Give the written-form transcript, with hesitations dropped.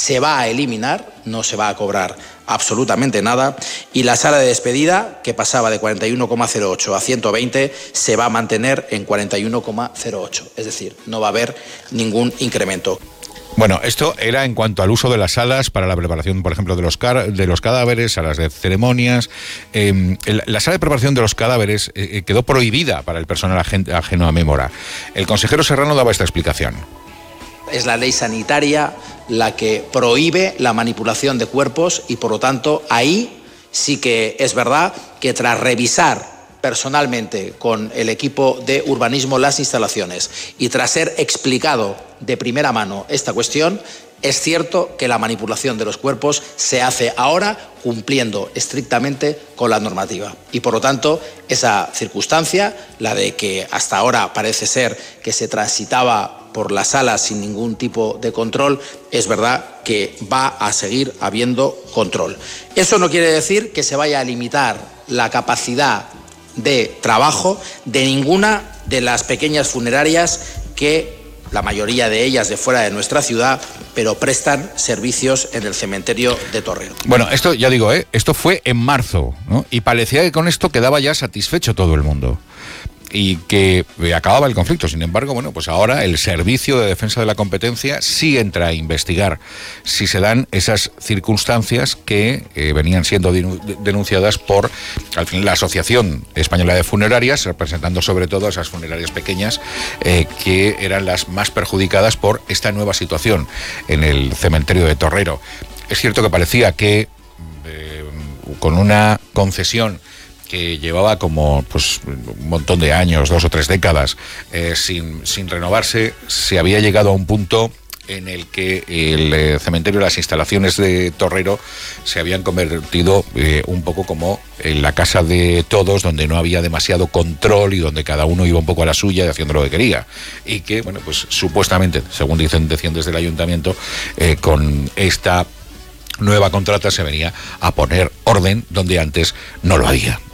se va a eliminar, no se va a cobrar absolutamente nada, y la sala de despedida, que pasaba de 41,08 a 120, se va a mantener en 41,08, es decir, no va a haber ningún incremento. Bueno, esto era en cuanto al uso de las salas para la preparación, por ejemplo, de los cadáveres, salas de ceremonias. La sala de preparación de los cadáveres quedó prohibida para el personal ajeno a Mémora. El consejero Serrano daba esta explicación. Es la ley sanitaria la que prohíbe la manipulación de cuerpos y, por lo tanto, ahí sí que es verdad que tras revisar personalmente con el equipo de urbanismo las instalaciones y tras ser explicado de primera mano esta cuestión, es cierto que la manipulación de los cuerpos se hace ahora cumpliendo estrictamente con la normativa. Y por lo tanto, esa circunstancia, la de que hasta ahora parece ser que se transitaba por la sala sin ningún tipo de control, es verdad que va a seguir habiendo control. Eso no quiere decir que se vaya a limitar la capacidad de trabajo de ninguna de las pequeñas funerarias que, la mayoría de ellas de fuera de nuestra ciudad, pero prestan servicios en el cementerio de Torrero. Bueno, esto ya digo, esto fue en marzo, ¿no? Y parecía que con esto quedaba ya satisfecho todo el mundo y que acababa el conflicto. Sin embargo, bueno, pues ahora el Servicio de Defensa de la Competencia sí entra a investigar si se dan esas circunstancias que venían siendo denunciadas por, al final, la Asociación Española de Funerarias, representando sobre todo a esas funerarias pequeñas que eran las más perjudicadas por esta nueva situación en el cementerio de Torrero. Es cierto que parecía que con una concesión que llevaba como pues un montón de años, 2 o 3 décadas, sin renovarse, se había llegado a un punto en el que el cementerio y las instalaciones de Torrero se habían convertido un poco como en la casa de todos, donde no había demasiado control y donde cada uno iba un poco a la suya y haciendo lo que quería. Y que, bueno, pues supuestamente, según decían desde el ayuntamiento, con esta nueva contrata se venía a poner orden donde antes no lo había.